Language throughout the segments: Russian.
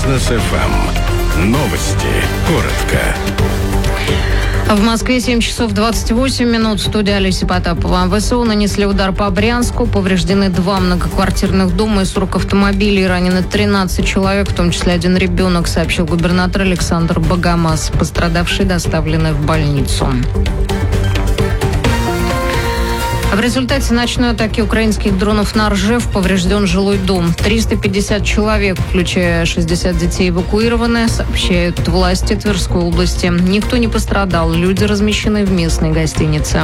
Бизнес FM. Новости. Коротко. В Москве 7 часов 28 минут. В студии Олеся Потапова. ВСУ нанесли удар по Брянску. Повреждены 2 многоквартирных дома и 40 автомобилей. Ранены 13 человек, в том числе 1 ребенок, сообщил губернатор Александр Богомаз. Пострадавшие доставлены в больницу. В результате ночной атаки украинских дронов на Ржев поврежден жилой дом. 350 человек, включая 60 детей, эвакуированы, сообщают власти Тверской области. Никто не пострадал. Люди размещены в местной гостинице.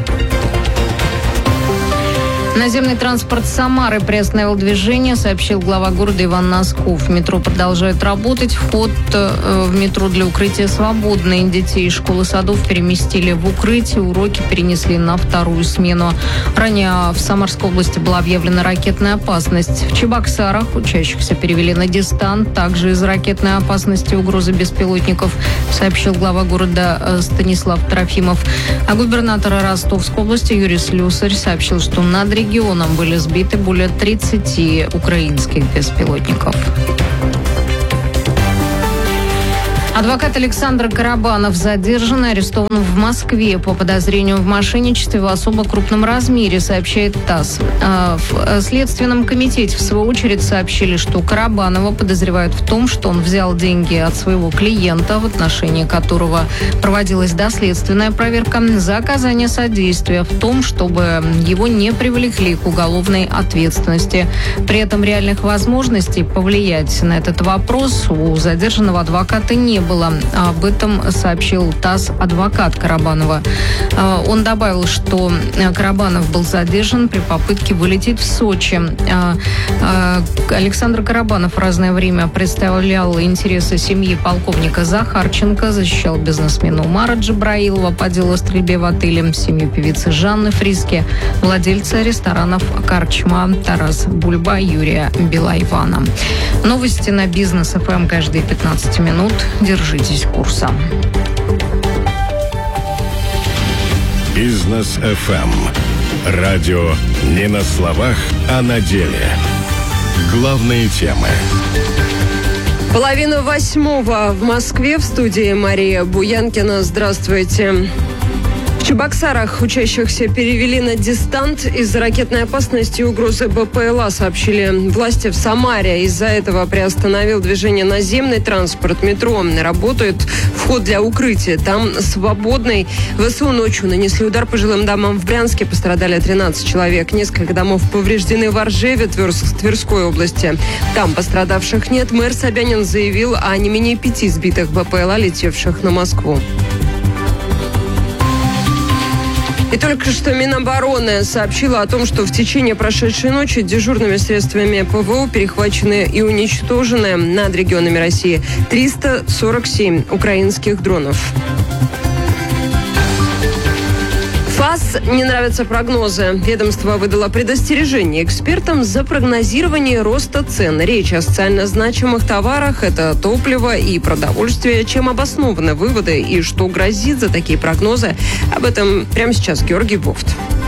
Наземный транспорт Самары приостановил движение, сообщил глава города Иван Носков. Метро продолжает работать. Вход в метро для укрытия свободный. Детей из школы садов переместили в укрытие. Уроки перенесли на 2-ю смену. Ранее в Самарской области была объявлена ракетная опасность. В Чебоксарах учащихся перевели на дистант. Также из-за ракетной опасности и угрозы беспилотников, сообщил глава города Станислав Трофимов. А губернатор Ростовской области Юрий Слюсарь сообщил, что над регионом были сбиты более 30 украинских беспилотников. Адвокат Александр Карабанов задержан и арестован в Москве по подозрению в мошенничестве в особо крупном размере, сообщает ТАСС. В Следственном комитете, в свою очередь, сообщили, что Карабанова подозревают в том, что он взял деньги от своего клиента, в отношении которого проводилась доследственная проверка, за оказание содействия в том, чтобы его не привлекли к уголовной ответственности. При этом реальных возможностей повлиять на этот вопрос у задержанного адвоката не было. Об этом сообщил ТАСС адвокат Карабанова. Он добавил, что Карабанов был задержан при попытке вылететь в Сочи. Александр Карабанов в разное время представлял интересы семьи полковника Захарченко, защищал бизнесмена Умара Джабраилова по делу о стрельбе в отеле, семью певицы Жанны Фриске, владельца ресторанов «Карчма» Тарас Бульба Юрия Белайвана. Новости на Бизнес FM каждые 15 минут. Держитесь курса. Бизнес FM. Радио не на словах, а на деле. Главные темы. 7:30 в Москве. В студии Мария Буянкина. Здравствуйте. В Чебоксарах учащихся перевели на дистант из-за ракетной опасности и угрозы БПЛА, сообщили власти в Самаре. Из-за этого приостановил движение наземный транспорт. Метро работает, вход для укрытия там свободный. ВСУ ночью нанесли удар по жилым домам в Брянске. Пострадали 13 человек. Несколько домов повреждены в Ржеве, Тверской области. Там пострадавших нет. Мэр Собянин заявил о не менее 5 сбитых БПЛА, летевших на Москву. И только что Минобороны сообщила о том, что в течение прошедшей ночи дежурными средствами ПВО перехвачены и уничтожены над регионами России 347 украинских дронов. ФАС не нравятся прогнозы. Ведомство выдало предостережение экспертам за прогнозирование роста цен. Речь о социально значимых товарах – это топливо и продовольствие. Чем обоснованы выводы и что грозит за такие прогнозы? Об этом прямо сейчас Георгий Бофт.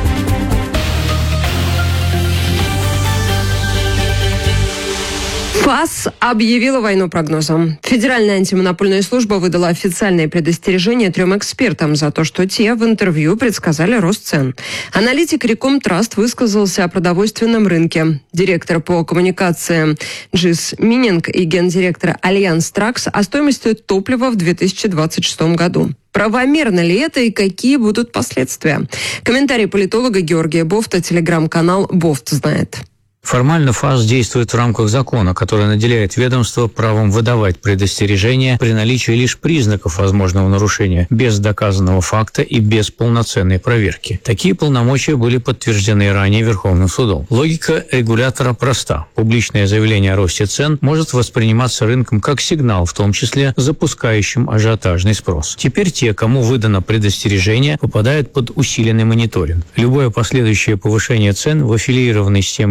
ФАС объявила войну прогнозам. Федеральная антимонопольная служба выдала официальное предостережение 3 экспертам за то, что те в интервью предсказали рост цен. Аналитик Рекомтраст высказался о продовольственном рынке. Директор по коммуникациям Джис Мининг и гендиректор Альянс Тракс о стоимости топлива в 2026 году. Правомерно ли это и какие будут последствия? Комментарий политолога Георгия Бофта, телеграм-канал «Бофт знает». Формально ФАС действует в рамках закона, который наделяет ведомство правом выдавать предостережения при наличии лишь признаков возможного нарушения, без доказанного факта и без полноценной проверки. Такие полномочия были подтверждены ранее Верховным судом. Логика регулятора проста. Публичное заявление о росте цен может восприниматься рынком как сигнал, в том числе запускающим ажиотажный спрос. Теперь те, кому выдано предостережение, попадают под усиленный мониторинг. Любое последующее повышение цен в аффилированной с тем или иным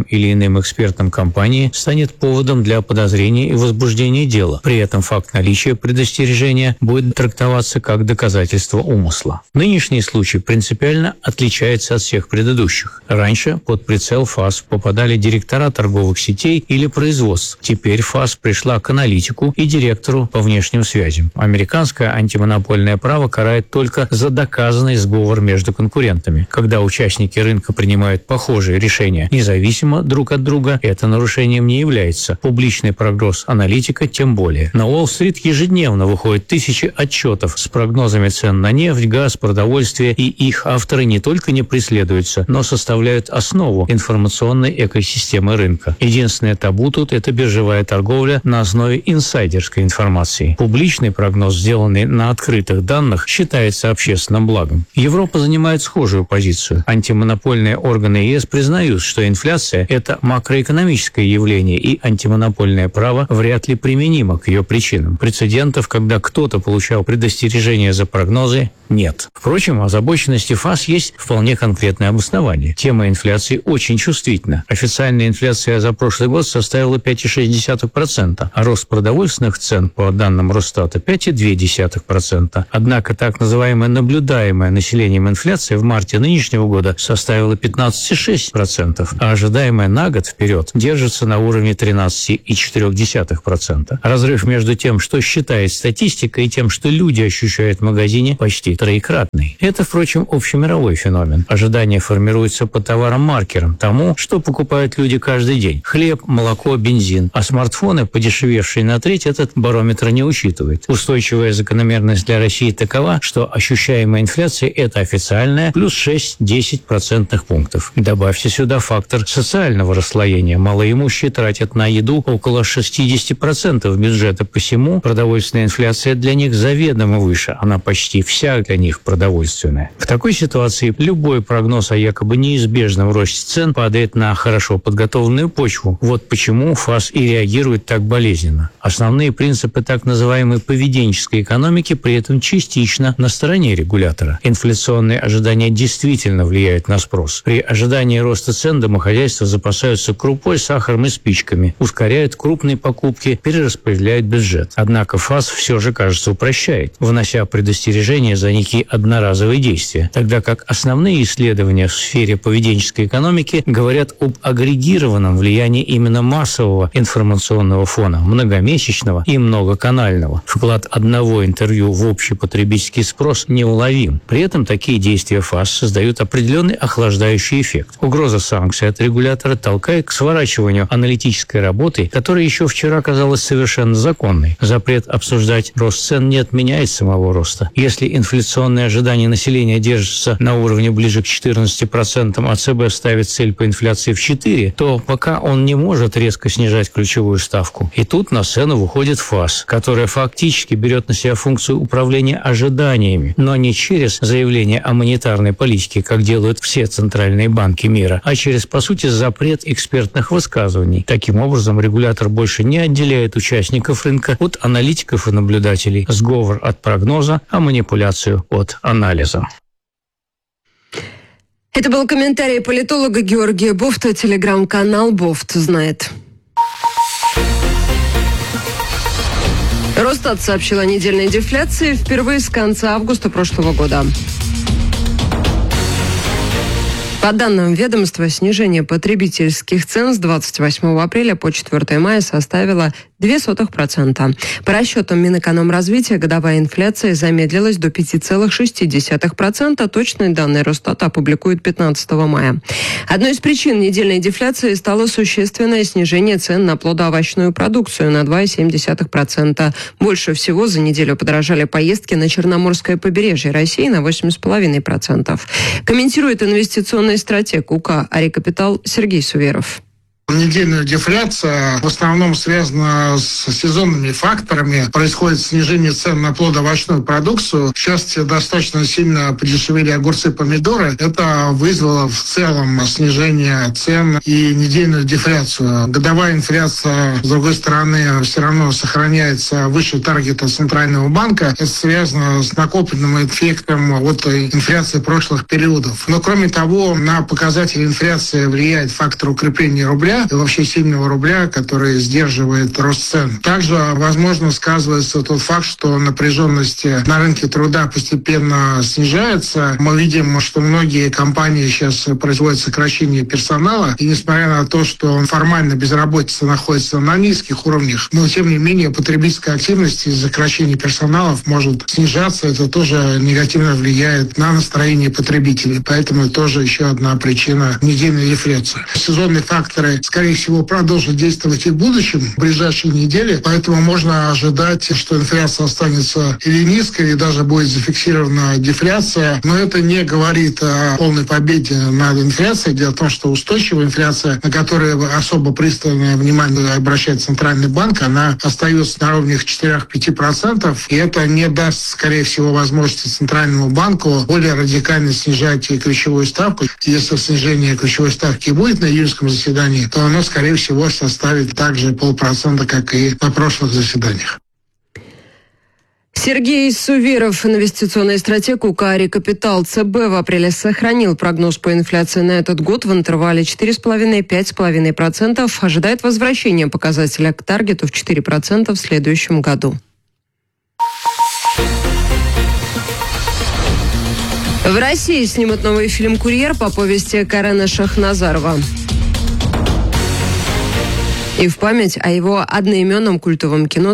иным экспертам компании станет поводом для подозрения и возбуждения дела. При этом факт наличия предостережения будет трактоваться как доказательство умысла. Нынешний случай принципиально отличается от всех предыдущих. Раньше под прицел ФАС попадали директора торговых сетей или производств. Теперь ФАС пришла к аналитику и директору по внешним связям. Американское антимонопольное право карает только за доказанный сговор между конкурентами. Когда участники рынка принимают похожие решения независимо друг от друга, это нарушением не является. Публичный прогноз аналитика тем более. На Уолл-стрит ежедневно выходят тысячи отчетов с прогнозами цен на нефть, газ, продовольствие, и их авторы не только не преследуются, но составляют основу информационной экосистемы рынка. Единственное табу тут – это биржевая торговля на основе инсайдерской информации. Публичный прогноз, сделанный на открытых данных, считается общественным благом. Европа занимает схожую позицию. Антимонопольные органы ЕС признают, что инфляция – это макроэкономическое явление, и антимонопольное право вряд ли применимо к ее причинам. Прецедентов, когда кто-то получал предостережение за прогнозы, нет. Впрочем, озабоченности ФАС есть вполне конкретное обоснование. Тема инфляции очень чувствительна. Официальная инфляция за прошлый год составила 5,6%, а рост продовольственных цен, по данным Росстата, 5,2%. Однако так называемая наблюдаемая населением инфляция в марте нынешнего года составила 15,6%, а ожидаемая на год вперед держится на уровне 13,4%. Разрыв между тем, что считает статистика, и тем, что люди ощущают в магазине, почти троекратный. Это, впрочем, общемировой феномен. Ожидания формируются по товарам-маркерам, тому, что покупают люди каждый день. Хлеб, молоко, бензин. А смартфоны, подешевевшие на треть, этот барометр не учитывает. Устойчивая закономерность для России такова, что ощущаемая инфляция – это официальная плюс 6-10 процентных пунктов. Добавьте сюда фактор социального расслоения. Малоимущие тратят на еду около 60% бюджета, посему продовольственная инфляция для них заведомо выше. Она почти вся для них продовольственная. В такой ситуации любой прогноз о якобы неизбежном росте цен падает на хорошо подготовленную почву. Вот почему ФАС и реагирует так болезненно. Основные принципы так называемой поведенческой экономики при этом частично на стороне регулятора. Инфляционные ожидания действительно влияют на спрос. При ожидании роста цен домохозяйства запасаются крупой, сахаром и спичками, ускоряют крупные покупки, перераспределяют бюджет. Однако ФАС все же, кажется, упрощает, внося предостережения за некие одноразовые действия, тогда как основные исследования в сфере поведенческой экономики говорят об агрегированном влиянии именно массового информационного фона, многомесячного и многоканального. Вклад одного интервью в общий потребительский спрос неуловим. При этом такие действия ФАС создают определенный охлаждающий эффект. Угроза санкций от регулятора толкает к сворачиванию аналитической работы, которая еще вчера казалась совершенно законной. Запрет обсуждать рост цен не отменяет самого роста. Если инфляционные ожидания населения держатся на уровне ближе к 14%, а ЦБ ставит цель по инфляции в 4%, то пока он не может резко снижать ключевую ставку. И тут на сцену выходит ФАС, которая фактически берет на себя функцию управления ожиданиями, но не через заявление о монетарной политике, как делают все центральные банки мира, а через, по сути, запрет экспертных высказываний. Таким образом, регулятор больше не отделяет участников рынка от аналитиков и наблюдателей. Сговор от прогноза, а манипуляцию от анализа. Это был комментарий политолога Георгия Бофта, телеграм-канал «Бофт знает». Росстат сообщил о недельной дефляции впервые с конца августа прошлого года. По данным ведомства, снижение потребительских цен с 28 апреля по 4 мая составило 0,02%. По расчетам Минэкономразвития годовая инфляция замедлилась до 5,6%. Точные данные Росстата опубликуют 15 мая. Одной из причин недельной дефляции стало существенное снижение цен на плодоовощную продукцию на 2,7%. Больше всего за неделю подорожали поездки на Черноморское побережье России на 8,5%. Комментирует инвестиционный стратег УК «Арикапитал» Сергей Суверов. Недельная дефляция в основном связана с сезонными факторами. Происходит снижение цен на плодоовощную продукцию. В частности, достаточно сильно подешевели огурцы и помидоры. Это вызвало в целом снижение цен и недельную дефляцию. Годовая инфляция, с другой стороны, все равно сохраняется выше таргета Центрального банка. Это связано с накопленным эффектом от инфляции прошлых периодов. Но кроме того, на показатели инфляции влияет фактор укрепления рубля. рубля и вообще сильного рубля, который сдерживает рост цен. Также, возможно, сказывается тот факт, что напряженность на рынке труда постепенно снижается. Мы видим, что многие компании сейчас производят сокращение персонала, и несмотря на то, что формально безработица находится на низких уровнях, но тем не менее потребительская активность из-за сокращения персоналов может снижаться. Это тоже негативно влияет на настроение потребителей. Поэтому это тоже еще одна причина недельной дефляции. Сезонные факторы, скорее всего, продолжат действовать и в будущем, в ближайшие недели. Поэтому можно ожидать, что инфляция останется или низкой, или даже будет зафиксирована дефляция. Но это не говорит о полной победе над инфляцией. Дело в том, что устойчивая инфляция, на которую особо пристальное внимание обращает Центральный банк, она остается на уровне 4-5%. И это не даст, скорее всего, возможности Центральному банку более радикально снижать ключевую ставку. Если снижение ключевой ставки будет на июньском заседании, то оно, скорее всего, составит также 0,5%, как и на прошлых заседаниях. Сергей Суверов, инвестиционный стратег УК «Рекапитал». ЦБ в апреле сохранил прогноз по инфляции на этот год в интервале 4,5-5,5%. Ожидает возвращения показателя к таргету в 4% в следующем году. В России снимут новый фильм «Курьер» по повести Карена Шахназарова. И в память о его одноименном культовом кино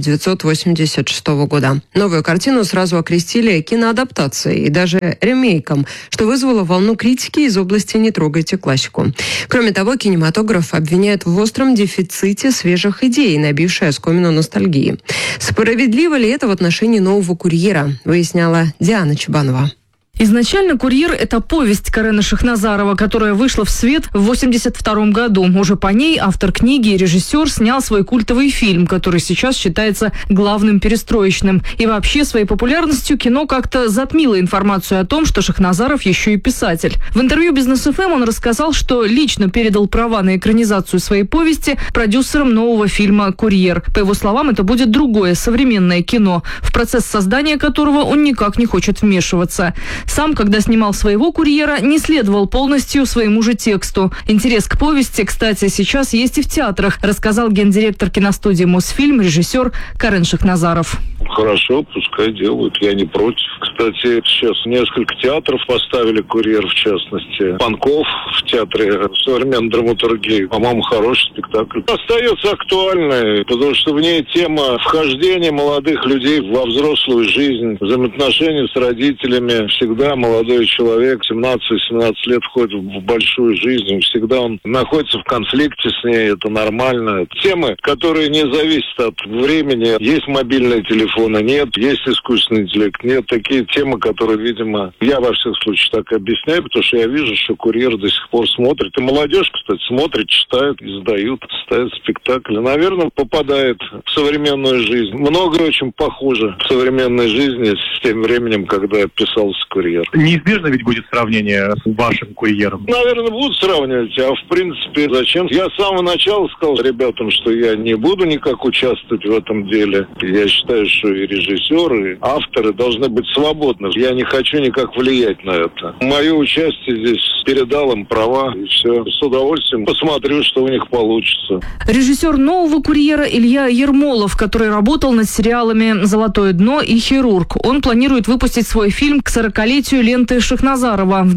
1986 года. Новую картину сразу окрестили киноадаптацией и даже ремейком, что вызвало волну критики из области «не трогайте классику». Кроме того, кинематограф обвиняют в остром дефиците свежих идей, набившей оскомину ностальгии. Справедливо ли это в отношении нового «Курьера», выясняла Диана Чебанова. Изначально «Курьер» — это повесть Карена Шахназарова, которая вышла в свет в 1982 году. Уже по ней автор книги и режиссер снял свой культовый фильм, который сейчас считается главным перестроечным. И вообще своей популярностью кино как-то затмило информацию о том, что Шахназаров еще и писатель. В интервью «Бизнес ФМ» он рассказал, что лично передал права на экранизацию своей повести продюсерам нового фильма «Курьер». По его словам, это будет другое современное кино, в процесс создания которого он никак не хочет вмешиваться. Сам, когда снимал своего «Курьера», не следовал полностью своему же тексту. Интерес к повести, кстати, сейчас есть и в театрах, рассказал гендиректор киностудии «Мосфильм», режиссер Карен Шахназаров. Хорошо, пускай делают, я не против. Кстати, сейчас несколько театров поставили «Курьер», в частности. Панков в театре современной драматургии. По-моему, хороший спектакль. Остается актуальной, потому что в ней тема вхождения молодых людей во взрослую жизнь, взаимоотношения с родителями. Всегда молодой человек, 17-18 лет, входит в большую жизнь. Всегда он находится в конфликте с ней, это нормально. Темы, которые не зависят от времени. Есть мобильные телефоны, нет. Есть искусственный интеллект, нет. Такие темы, которые, видимо, я во всех случаях так объясняю, потому что я вижу, что «Курьер» до сих пор смотрит. И молодежь, кстати, смотрит, читает, издают, ставят спектакли. Наверное, попадает в современную жизнь. Многое очень похоже в современной жизни с тем временем, когда писался «Курьер». Неизбежно ведь будет сравнение с вашим «Курьером». Наверное, будут сравнивать, а в принципе зачем? Я с самого начала сказал ребятам, что я не буду никак участвовать в этом деле. Я считаю, что и режиссеры, и авторы должны быть свободны. Я не хочу никак влиять на это. Мое участие здесь передал им права, и все. С удовольствием посмотрю, что у них получится. Режиссер нового «Курьера» Илья Ермолов, который работал над сериалами «Золотое дно» и «Хирург». Он планирует выпустить свой фильм к 40-летию ленты Шахназарова в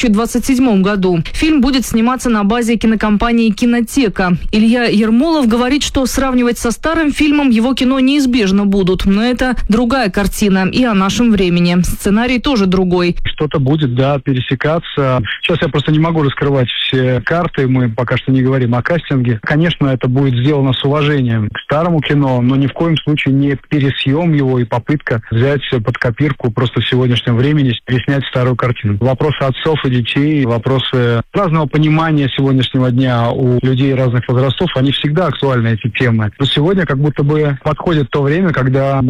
2027 году. Фильм будет сниматься на базе кинокомпании «Кинотека». Илья Ермолов говорит, что сравнивать со старым фильмом его кино неизбежно будут, но это другая картина и о нашем времени. Сценарий тоже другой. Что-то будет, да, пересекаться. Сейчас я просто не могу раскрывать все карты, мы пока что не говорим о кастинге. Конечно, это будет сделано с уважением к старому кино, но ни в коем случае не пересъем его и попытка взять под копирку просто в сегодняшнем времени переснять старую картину. Вопросы отцов и детей, вопросы разного понимания сегодняшнего дня у людей разных возрастов, они всегда актуальны, эти темы. Но сегодня как будто бы подходит то время, когда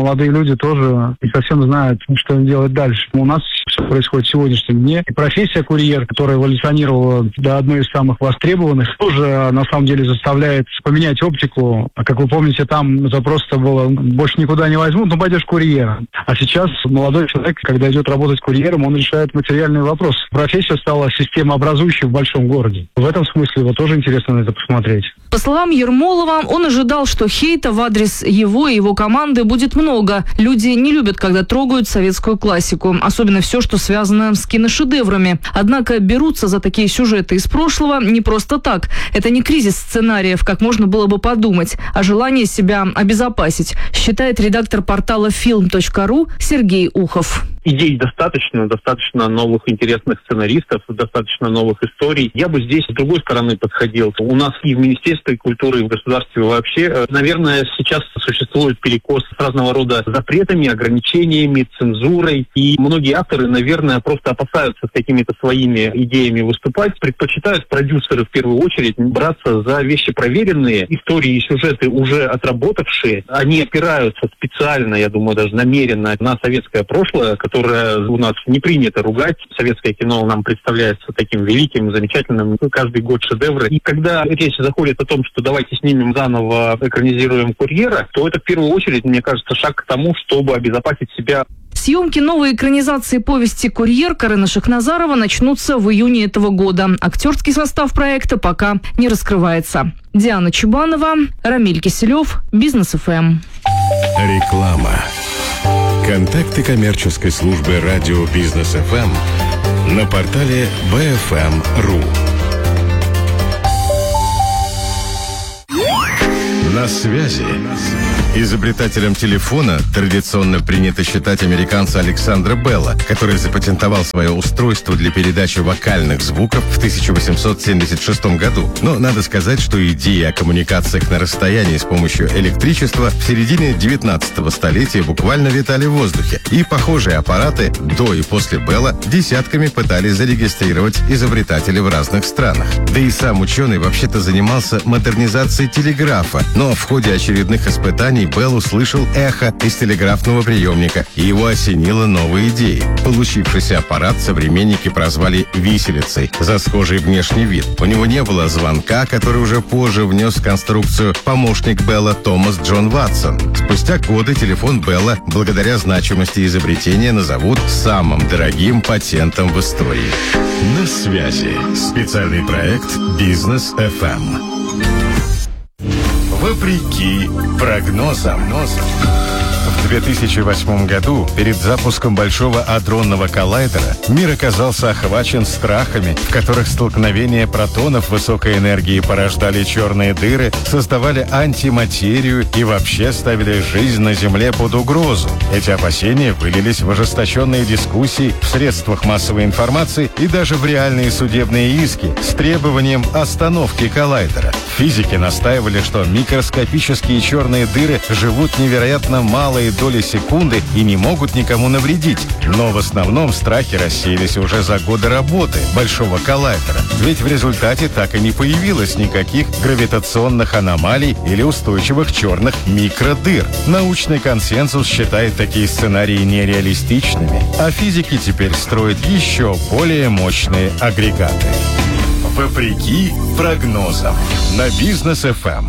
молодые люди тоже не совсем знают, что им делать дальше. У нас все происходит в сегодняшнем дне. И профессия курьер, которая эволюционировала до одной из самых востребованных, тоже на самом деле заставляет поменять оптику. Как вы помните, там это просто было больше никуда не возьмут, но пойдешь курьером. А сейчас молодой человек, когда идет работать курьером, он решает материальный вопрос. Профессия стала системообразующей в большом городе. В этом смысле вот тоже интересно на это посмотреть. По словам Ермолова, он ожидал, что хейта в адрес его и его команды будет много. Люди не любят, когда трогают советскую классику, особенно все, что связано с киношедеврами. Однако берутся за такие сюжеты из прошлого не просто так. Это не кризис сценариев, как можно было бы подумать, а желание себя обезопасить, считает редактор портала film.ru Сергей Ухов. Идей достаточно новых интересных сценаристов, достаточно новых историй. Я бы здесь с другой стороны подходил. У нас и в Министерстве культуры, и в государстве вообще, наверное, сейчас существует перекос с разного рода запретами, ограничениями, цензурой. И многие авторы, наверное, просто опасаются с какими-то своими идеями выступать. Предпочитают продюсеры в первую очередь браться за вещи проверенные, истории и сюжеты уже отработавшие. Они опираются специально, я думаю, даже намеренно на советское прошлое, которое у нас не принято ругать. Советское кино нам представляется таким великим, замечательным, каждый год шедевры. И когда речь заходит о том, что давайте снимем заново, экранизируем «Курьера», то это в первую очередь, мне кажется, шаг к тому, чтобы обезопасить себя. Съемки новой экранизации повести «Курьер» Карена Шахназарова начнутся в июне этого года. Актерский состав проекта пока не раскрывается. Диана Чубанова, Рамиль Киселев, Бизнес ФМ. Реклама. Контакты коммерческой службы радио Бизнес ФМ на портале bfm.ru. На связи. Изобретателем телефона традиционно принято считать американца Александра Белла, который запатентовал свое устройство для передачи вокальных звуков в 1876 году. Но надо сказать, что идеи о коммуникациях на расстоянии с помощью электричества в середине 19 столетия буквально витали в воздухе. И похожие аппараты до и после Белла десятками пытались зарегистрировать изобретатели в разных странах. Да и сам ученый вообще-то занимался модернизацией телеграфа, но в ходе очередных испытаний Белл услышал эхо из телеграфного приемника, и его осенила новая идея. Получившийся аппарат современники прозвали «виселицей» за схожий внешний вид. У него не было звонка, который уже позже внес в конструкцию помощник Белла Томас Джон Ватсон. Спустя годы телефон Белла, благодаря значимости изобретения, назовут самым дорогим патентом в истории. На связи. Специальный проект «Бизнес ФМ». Вопреки прогнозам. В 2008 году, перед запуском большого адронного коллайдера, мир оказался охвачен страхами, в которых столкновения протонов высокой энергии порождали черные дыры, создавали антиматерию и вообще ставили жизнь на Земле под угрозу. Эти опасения вылились в ожесточенные дискуссии в средствах массовой информации и даже в реальные судебные иски с требованием остановки коллайдера. Физики настаивали, что микроскопические черные дыры живут невероятно малые доли секунды и не могут никому навредить. Но в основном страхи рассеялись уже за годы работы большого коллайдера. Ведь в результате так и не появилось никаких гравитационных аномалий или устойчивых черных микродыр. Научный консенсус считает такие сценарии нереалистичными, а физики теперь строят еще более мощные агрегаты. Вопреки прогнозам. На Бизнес ФМ.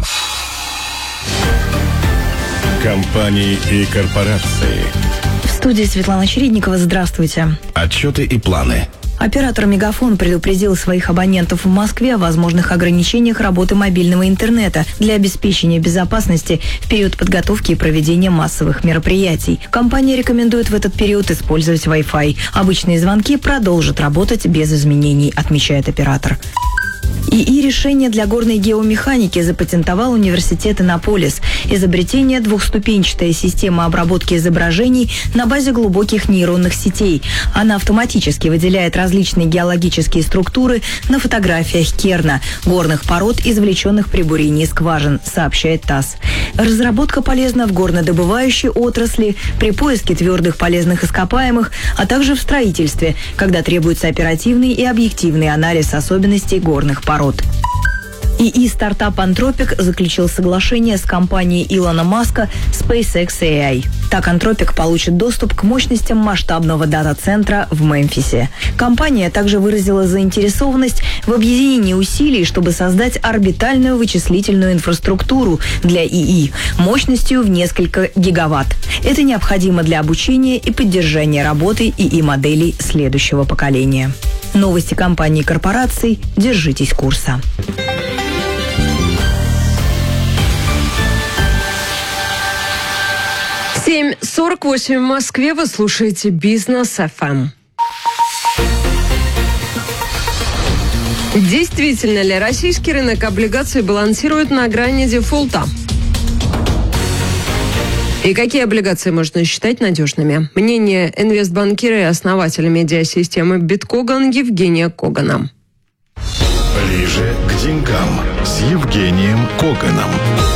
Компании и корпорации. В студии Светлана Чередникова. Здравствуйте. Отчеты и планы. Оператор «Мегафон» предупредил своих абонентов в Москве о возможных ограничениях работы мобильного интернета для обеспечения безопасности в период подготовки и проведения массовых мероприятий. Компания рекомендует в этот период использовать Wi-Fi. Обычные звонки продолжат работать без изменений, отмечает оператор. ИИ решение для горной геомеханики запатентовал университет Иннополис. Изобретение — двухступенчатая система обработки изображений на базе глубоких нейронных сетей. Она автоматически выделяет различные геологические структуры на фотографиях Керна, горных пород, извлеченных при бурении скважин, сообщает ТАСС. Разработка полезна в горнодобывающей отрасли, при поиске твердых полезных ископаемых, а также в строительстве, когда требуется оперативный и объективный анализ особенностей горных пород. ИИ-стартап Anthropic заключил соглашение с компанией Илона Маска SpaceX AI. Так Anthropic получит доступ к мощностям масштабного дата-центра в Мемфисе. Компания также выразила заинтересованность в объединении усилий, чтобы создать орбитальную вычислительную инфраструктуру для ИИ мощностью в несколько гигаватт. Это необходимо для обучения и поддержания работы ИИ-моделей следующего поколения. Новости компаний и корпораций. Держитесь курса. 7:48 в Москве. Вы слушаете Бизнес ФМ. Действительно ли российский рынок облигаций балансирует на грани дефолта? И какие облигации можно считать надежными? Мнение инвестбанкира и основателя медиасистемы Биткоган Евгения Когана. Ближе к деньгам с Евгением Коганом.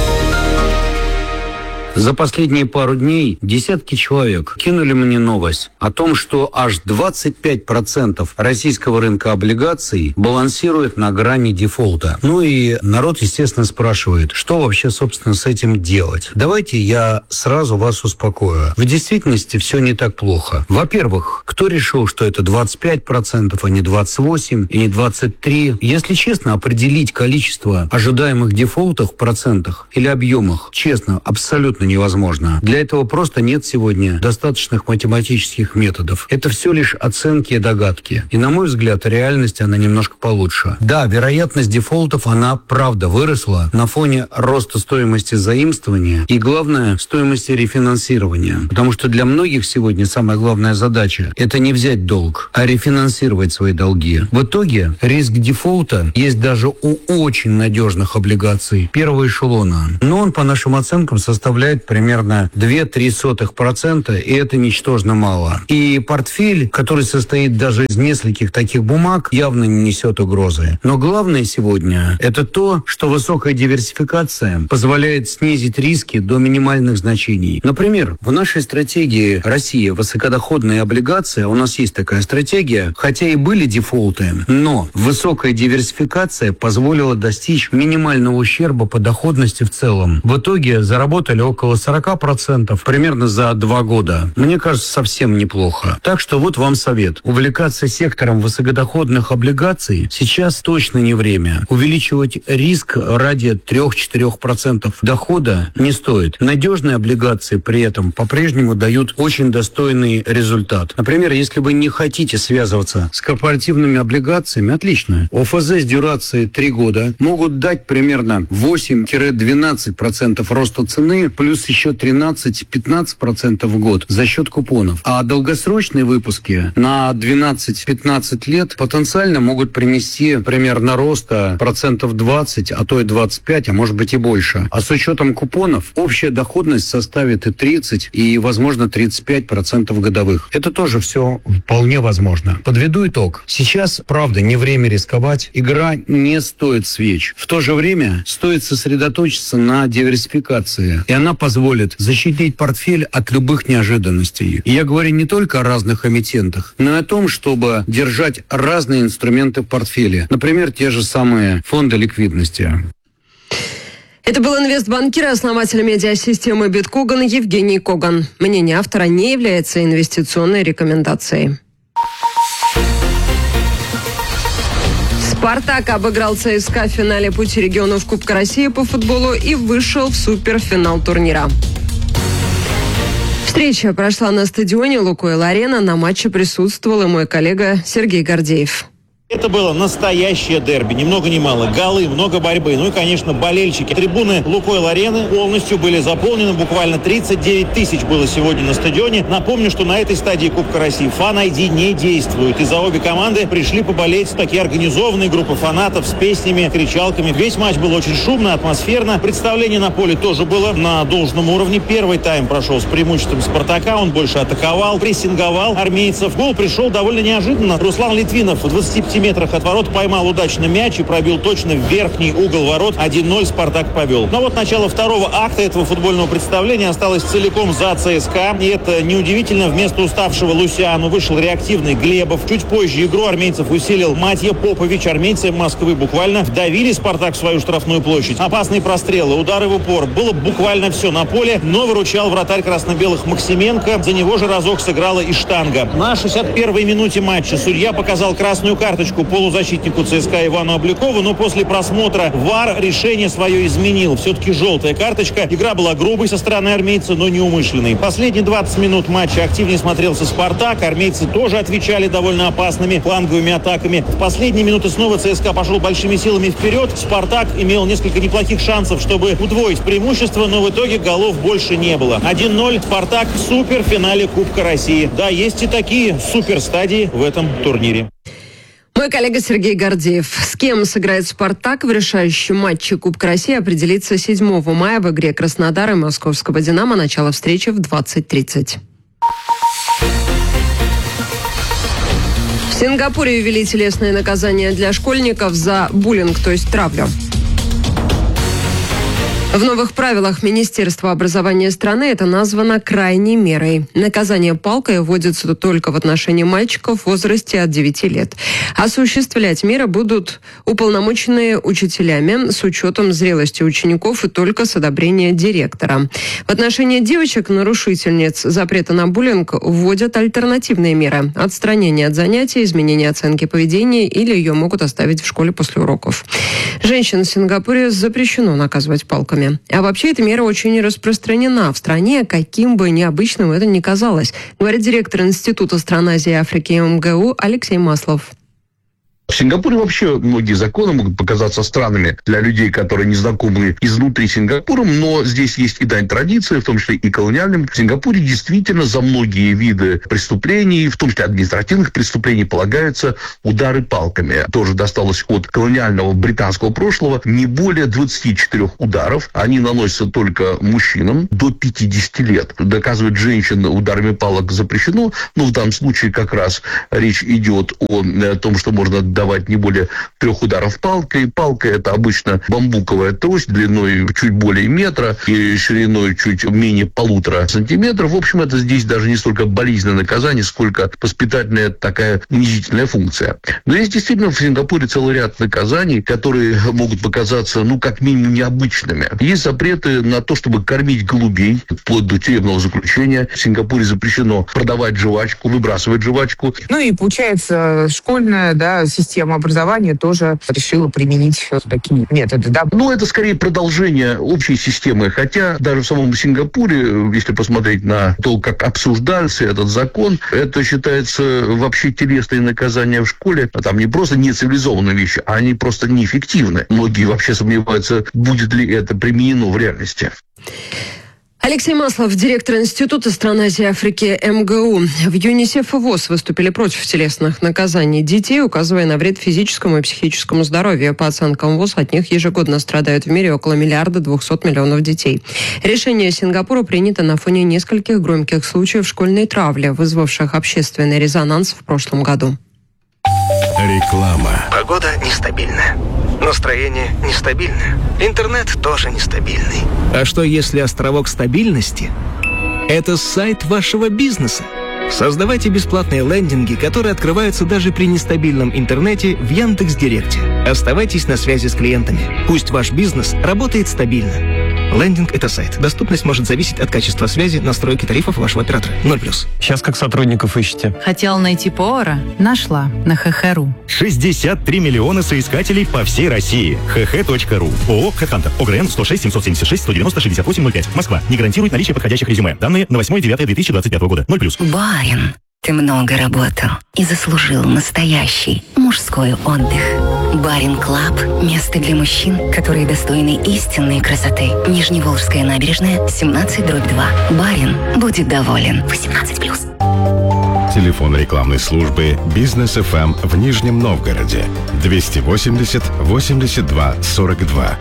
За последние пару дней десятки человек кинули мне новость о том, что аж 25% российского рынка облигаций балансирует на грани дефолта. Ну и народ, естественно, спрашивает, что вообще, собственно, с этим делать. Давайте я сразу вас успокою. В действительности все не так плохо. Во-первых, кто решил, что это 25%, а не 28% и не 23%? Если честно, определить количество ожидаемых дефолтов в процентах или объемах, честно, абсолютно невозможно. Для этого просто нет сегодня достаточных математических методов. Это все лишь оценки и догадки. И, на мой взгляд, реальность, она немножко получше. Да, вероятность дефолтов, она правда выросла на фоне роста стоимости заимствования и, главное, стоимости рефинансирования. Потому что для многих сегодня самая главная задача – это не взять долг, а рефинансировать свои долги. В итоге риск дефолта есть даже у очень надежных облигаций первого эшелона. Но он, по нашим оценкам, составляет примерно 0,02%, и это ничтожно мало. И портфель, который состоит даже из нескольких таких бумаг, явно не несет угрозы. Но главное сегодня – это то, что высокая диверсификация позволяет снизить риски до минимальных значений. Например, в нашей стратегии «Россия. Высокодоходные облигации», у нас есть такая стратегия, хотя и были дефолты, но высокая диверсификация позволила достичь минимального ущерба по доходности в целом. В итоге заработали около 40% примерно за 2 года. Мне кажется, совсем неплохо. Так что вот вам совет. Увлекаться сектором высокодоходных облигаций сейчас точно не время. Увеличивать риск ради 3-4% дохода не стоит. Надежные облигации при этом по-прежнему дают очень достойный результат. Например, если вы не хотите связываться с корпоративными облигациями, отлично. ОФЗ с дюрацией 3 года могут дать примерно 8-12% роста цены, плюс еще 13-15% в год за счет купонов. А долгосрочные выпуски на 12-15 лет потенциально могут принести примерно роста процентов 20, а то и 25, а может быть и больше. А с учетом купонов общая доходность составит и 30, и, возможно, 35% годовых. Это тоже все вполне возможно. Подведу итог. Сейчас, правда, не время рисковать. Игра не стоит свеч. В то же время стоит сосредоточиться на диверсификации. И она позволит защитить портфель от любых неожиданностей. И я говорю не только о разных эмитентах, но и о том, чтобы держать разные инструменты в портфеле. Например, те же самые фонды ликвидности. Это был инвестбанкир и основатель медиасистемы Биткоган Евгений Коган. Мнение автора не является инвестиционной рекомендацией. «Спартак» обыграл ЦСКА в финале Пути регионов Кубка России по футболу и вышел в суперфинал турнира. Встреча прошла на стадионе «Лукойл-Арена». На матче присутствовал и мой коллега Сергей Гордеев. Это было настоящее дерби, ни много ни мало. Голы, много борьбы. Ну и, конечно, болельщики. Трибуны Лукойл-Арены полностью были заполнены. Буквально 39 тысяч было сегодня на стадионе. Напомню, что на этой стадии Кубка России Fan-ID не действует. И за обе команды пришли поболеть такие организованные группы фанатов с песнями, кричалками. Весь матч был очень шумно, атмосферно. Представление на поле тоже было на должном уровне. Первый тайм прошел с преимуществом «Спартака». Он больше атаковал, прессинговал армейцев. Гол пришел довольно неожиданно. Руслан Литвинов в 25 метрах от ворот поймал удачно мяч и пробил точно в верхний угол ворот. 1-0 «Спартак» повел. Но вот начало второго акта этого футбольного представления осталось целиком за ЦСКА. И это неудивительно. Вместо уставшего Лусиану вышел реактивный Глебов. Чуть позже игру армейцев усилил Матья Попович. Армейцы Москвы буквально вдавили «Спартак» в свою штрафную площадь. Опасные прострелы, удары в упор. Было буквально все на поле, но выручал вратарь красно-белых Максименко. За него же разок сыграла и штанга. На 61-й минуте матча судья показал красную карточку полузащитнику ЦСКА Ивану Облякову, но после просмотра ВАР решение свое изменил. Все-таки желтая карточка. Игра была грубой со стороны армейца, но неумышленной. Последние 20 минут матча активнее смотрелся «Спартак». Армейцы тоже отвечали довольно опасными фланговыми атаками. В последние минуты снова ЦСКА пошел большими силами вперед. «Спартак» имел несколько неплохих шансов, чтобы удвоить преимущество, но в итоге голов больше не было. 1-0. «Спартак» в суперфинале Кубка России. Да, есть и такие суперстадии в этом турнире. Мой коллега Сергей Гордеев. С кем сыграет «Спартак» в решающем матче Кубка России определится 7 мая в игре Краснодара и Московского «Динамо». Начало встречи в 20:30. В Сингапуре ввели телесные наказания для школьников за буллинг, то есть травлю. В новых правилах Министерства образования страны это названо крайней мерой. Наказание палкой вводится только в отношении мальчиков в возрасте от 9 лет. Осуществлять меры будут уполномоченные учителями с учетом зрелости учеников и только с одобрения директора. В отношении девочек-нарушительниц запрета на буллинг вводят альтернативные меры. Отстранение от занятий, изменение оценки поведения или ее могут оставить в школе после уроков. Женщин в Сингапуре запрещено наказывать палками. А вообще эта мера очень распространена в стране, каким бы необычным это ни казалось, говорит директор Института стран Азии и Африки МГУ Алексей Маслов. В Сингапуре вообще многие законы могут показаться странными для людей, которые не знакомы изнутри Сингапуром, но здесь есть и дань традиции, в том числе и колониальным. В Сингапуре действительно за многие виды преступлений, в том числе административных преступлений, полагаются удары палками. Тоже досталось от колониального британского прошлого. Не более 24 ударов. Они наносятся только мужчинам до 50 лет. Доказывать женщин ударами палок запрещено, но в данном случае как раз речь идет о том, что можно давать не более 3 ударов палкой. Палка – это обычно бамбуковая трость длиной чуть более метра и шириной чуть менее 1,5 сантиметра. В общем, это здесь даже не столько болезненное наказание, сколько воспитательная такая унизительная функция. Но есть действительно в Сингапуре целый ряд наказаний, которые могут показаться, как минимум, необычными. Есть запреты на то, чтобы кормить голубей, вплоть до тюремного заключения. В Сингапуре запрещено продавать жвачку, выбрасывать жвачку. И получается, школьная, система образования тоже решила применить такие методы, Это скорее продолжение общей системы. Хотя даже в самом Сингапуре, если посмотреть на то, как обсуждался этот закон, это считается вообще телесные наказания в школе. Там не просто нецивилизованные вещи, а они просто неэффективны. Многие вообще сомневаются, будет ли это применено в реальности. Алексей Маслов, директор Института стран Азии и Африки МГУ. В ЮНИСЕФ и ВОЗ выступили против телесных наказаний детей, указывая на вред физическому и психическому здоровью. По оценкам ВОЗ, от них ежегодно страдают в мире около 1 200 000 000 детей. Решение Сингапура принято на фоне нескольких громких случаев школьной травли, вызвавших общественный резонанс в прошлом году. Реклама. Погода нестабильная. Настроение нестабильное. Интернет тоже нестабильный. А что если островок стабильности – это сайт вашего бизнеса? Создавайте бесплатные лендинги, которые открываются даже при нестабильном интернете в Яндекс.Директе. Оставайтесь на связи с клиентами. Пусть ваш бизнес работает стабильно. Лендинг – это сайт. Доступность может зависеть от качества связи, настройки тарифов вашего оператора. 0+. Сейчас как сотрудников ищете? Хотела найти повара? Нашла. На ХХ.ру. 63 миллиона соискателей по всей России. ХХ.ру. ООО «Хэдхантер». ОГРН 106 776 190 68 05. Москва. Не гарантирует наличие подходящих резюме. Данные на 8/9/2025 года. 0+. Барин, ты много работал и заслужил настоящий мужской отдых. Барин Клаб – место для мужчин, которые достойны истинной красоты. Нижневолжская набережная, 17/2. Барин будет доволен. 18+. Телефон рекламной службы «Бизнес ФМ» в Нижнем Новгороде. 280 82 42.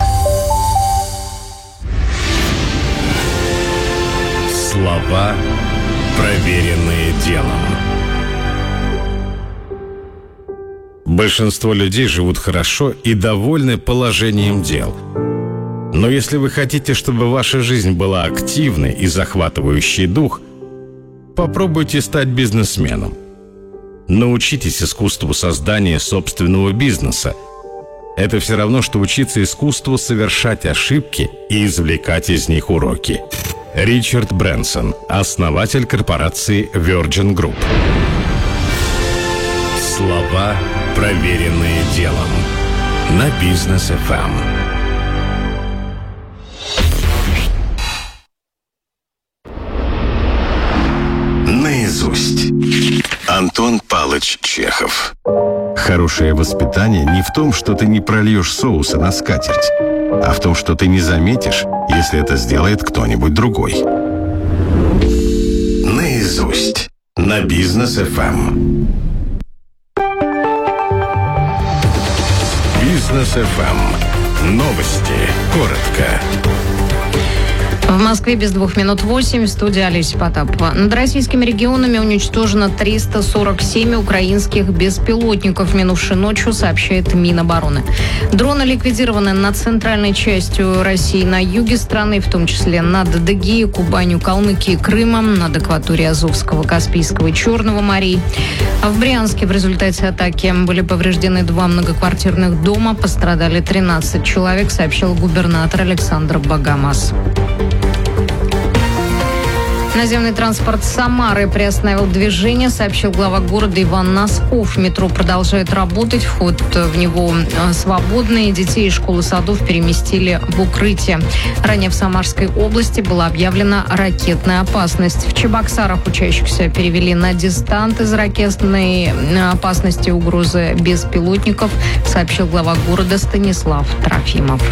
Слова, проверенные делом. Большинство людей живут хорошо и довольны положением дел. Но если вы хотите, чтобы ваша жизнь была активной и захватывающей дух, попробуйте стать бизнесменом. Научитесь искусству создания собственного бизнеса. Это все равно, что учиться искусству совершать ошибки и извлекать из них уроки. Ричард Брэнсон, основатель корпорации Virgin Group. Слова, проверенные делом. На Бизнес FM. Наизусть. Антон Палыч Чехов. Хорошее воспитание не в том, что ты не прольешь соуса на скатерть, а в том, что ты не заметишь, если это сделает кто-нибудь другой. Наизусть. На Бизнес FM. Бизнес FM. Новости. Коротко. В Москве без 2 минут 8. В студии Олеся Потапова. Над российскими регионами уничтожено 347 украинских беспилотников минувшей ночью, сообщает Минобороны. Дроны ликвидированы над центральной частью России на юге страны, в том числе над Адыгеей, Кубанью, Калмыкией, Крымом, над акваторией Азовского, Каспийского и Черного морей. А в Брянске в результате атаки были повреждены 2 многоквартирных дома, пострадали 13 человек, сообщил губернатор Александр Богомаз. Наземный транспорт Самары приостановил движение, сообщил глава города Иван Носков. Метро продолжает работать, вход в него свободный. Детей из школы садов переместили в укрытие. Ранее в Самарской области была объявлена ракетная опасность. В Чебоксарах учащихся перевели на дистант из ракетной опасности угрозы беспилотников, сообщил глава города Станислав Трофимов.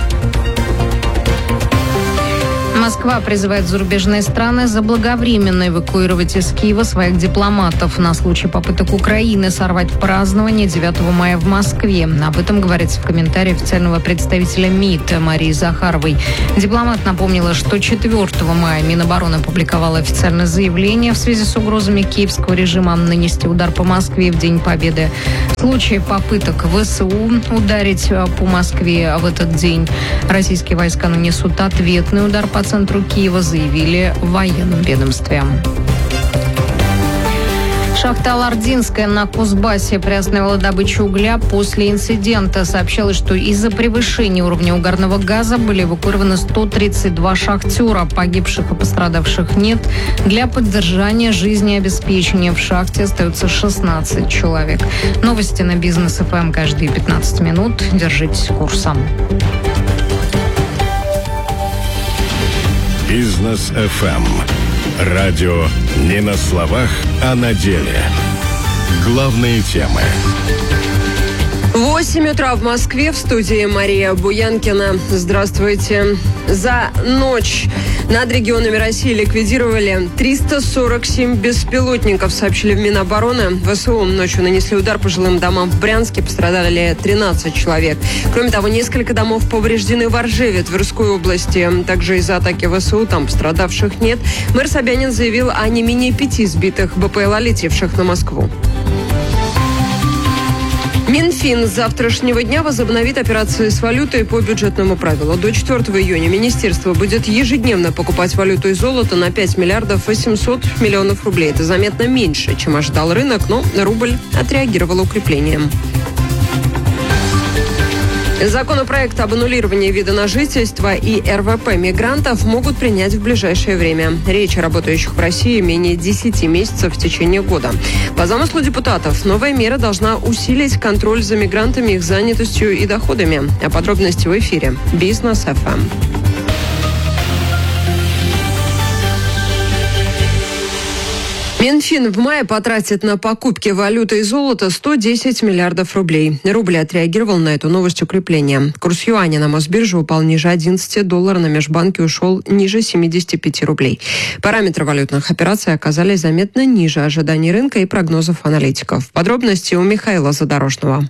Москва призывает зарубежные страны заблаговременно эвакуировать из Киева своих дипломатов на случай попыток Украины сорвать празднование 9 мая в Москве. Об этом говорится в комментарии официального представителя МИД Марии Захаровой. Дипломат напомнила, что 4 мая Минобороны опубликовала официальное заявление в связи с угрозами киевского режима нанести удар по Москве в День Победы. В случае попыток ВСУ ударить по Москве в этот день, российские войска нанесут ответный удар по центру Киева, заявили в военном ведомстве. Шахта Алардинская на Кузбассе приостановила добычу угля после инцидента. Сообщалось, что из-за превышения уровня угарного газа были эвакуированы 132 шахтера. Погибших и пострадавших нет. Для поддержания жизнеобеспечения в шахте остается 16 человек. Новости на Бизнес ФМ каждые 15 минут. Держитесь курса. Бизнес FM. Радио не на словах, а на деле. Главные темы. 8 утра в Москве, в студии Мария Буянкина. Здравствуйте. За ночь над регионами России ликвидировали 347 беспилотников, сообщили в Минобороны. ВСУ ночью нанесли удар по жилым домам в Брянске, пострадали 13 человек. Кроме того, несколько домов повреждены в Оржеве, Тверской области. Также из-за атаки ВСУ там пострадавших нет. Мэр Собянин заявил о не менее 5 сбитых БПЛА, летевших на Москву. Минфин с завтрашнего дня возобновит операции с валютой по бюджетному правилу. До 4 июня министерство будет ежедневно покупать валюту и золото на 5 миллиардов 800 миллионов рублей. Это заметно меньше, чем ожидал рынок, но рубль отреагировал укреплением. Законопроект об аннулировании вида на жительство и РВП мигрантов могут принять в ближайшее время. Речь о работающих в России менее 10 месяцев в течение года. По замыслу депутатов, новая мера должна усилить контроль за мигрантами, их занятостью и доходами. А подробности в эфире. Бизнес ФМ. Минфин в мае потратит на покупки валюты и золота 110 миллиардов рублей. Рубль отреагировал на эту новость укрепления. Курс юаня на Мосбирже упал ниже 11, доллар на межбанке ушел ниже 75 рублей. Параметры валютных операций оказались заметно ниже ожиданий рынка и прогнозов аналитиков. Подробности у Михаила Задорожного.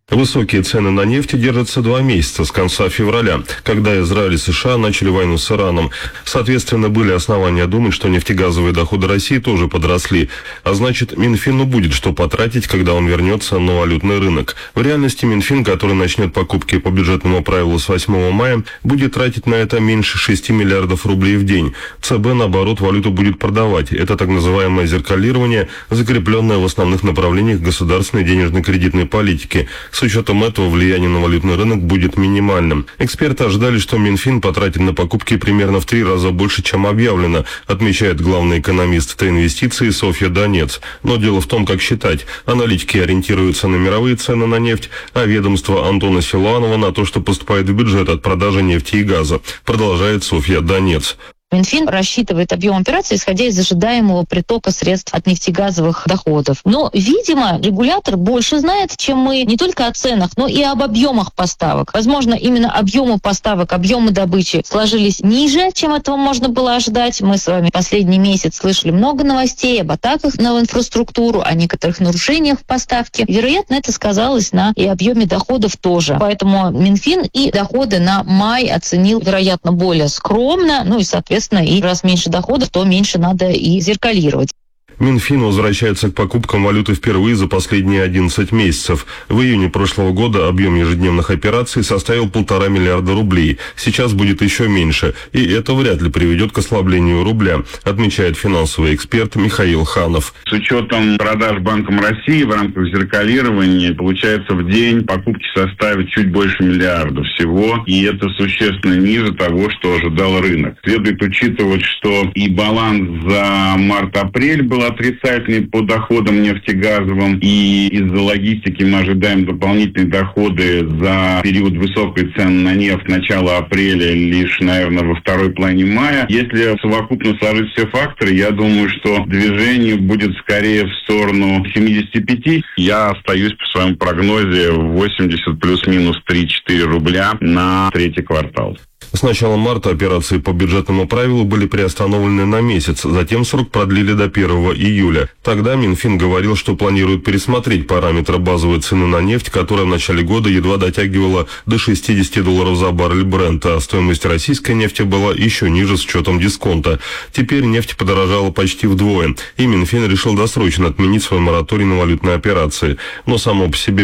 Высокие цены на нефть держатся 2 месяца с конца февраля, когда Израиль и США начали войну с Ираном. Соответственно, были основания думать, что нефтегазовые доходы России тоже подросли. А значит, Минфину будет что потратить, когда он вернется на валютный рынок. В реальности Минфин, который начнет покупки по бюджетному правилу с 8 мая, будет тратить на это меньше 6 миллиардов рублей в день. ЦБ, наоборот, валюту будет продавать. Это так называемое зеркалирование, закрепленное в основных направлениях государственной денежно-кредитной политики. С учетом этого влияние на валютный рынок будет минимальным. Эксперты ожидали, что Минфин потратит на покупки примерно в 3 раза больше, чем объявлено, отмечает главный экономист Т-инвестиций Софья Донец. Но дело в том, как считать. Аналитики ориентируются на мировые цены на нефть, а ведомство Антона Силуанова на то, что поступает в бюджет от продажи нефти и газа, продолжает Софья Донец. Минфин рассчитывает объем операций, исходя из ожидаемого притока средств от нефтегазовых доходов. Но, видимо, регулятор больше знает, чем мы, не только о ценах, но и об объемах поставок. Возможно, именно объемы поставок, объемы добычи сложились ниже, чем этого можно было ожидать. Мы с вами последний месяц слышали много новостей об атаках на инфраструктуру, о некоторых нарушениях в поставке. Вероятно, это сказалось на и объеме доходов тоже. Поэтому Минфин и доходы на май оценил, вероятно, более скромно, и, соответственно, и раз меньше доходов, то меньше надо и зеркалировать. Минфин возвращается к покупкам валюты впервые за последние 11 месяцев. В июне прошлого года объем ежедневных операций составил 1,5 миллиарда рублей. Сейчас будет еще меньше, и это вряд ли приведет к ослаблению рубля, отмечает финансовый эксперт Михаил Ханов. С учетом продаж Банком России в рамках зеркалирования, получается, в день покупки составят чуть больше миллиарда всего, и это существенно ниже того, что ожидал рынок. Следует учитывать, что и баланс за март-апрель был отрицательный по доходам нефтегазовым, и из-за логистики мы ожидаем дополнительные доходы за период высокой цены на нефть начала апреля лишь, наверное, во второй половине мая. Если совокупно сложить все факторы, я думаю, что движение будет скорее в сторону 75. Я остаюсь по своему прогнозе 80 плюс-минус 3-4 рубля на третий квартал. С начала марта операции по бюджетному правилу были приостановлены на месяц, затем срок продлили до 1 июля. Тогда Минфин говорил, что планирует пересмотреть параметры базовой цены на нефть, которая в начале года едва дотягивала до $60 за баррель Брента, а стоимость российской нефти была еще ниже с учетом дисконта. Теперь нефть подорожала почти вдвое, и Минфин решил досрочно отменить свой мораторий на валютные операции. Но само по себе